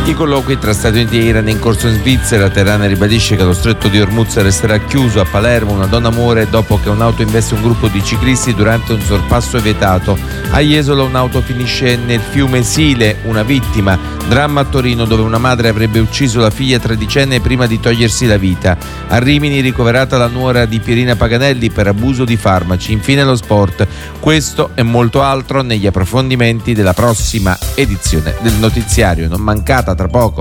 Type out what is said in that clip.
I colloqui tra Stati Uniti e Iran in corso in Svizzera. Teheran ribadisce che lo stretto di Hormuz resterà chiuso. A Palermo una donna muore dopo che un'auto investe un gruppo di ciclisti durante un sorpasso vietato. A Jesolo un'auto finisce nel fiume Sile, una vittima. Dramma a Torino dove una madre avrebbe ucciso la figlia tredicenne prima di togliersi la vita. A Rimini ricoverata la nuora di Pierina Paganelli per abuso di farmaci. Infine lo sport. Questo e molto altro negli approfondimenti della prossima edizione del notiziario. Non mancata tra poco.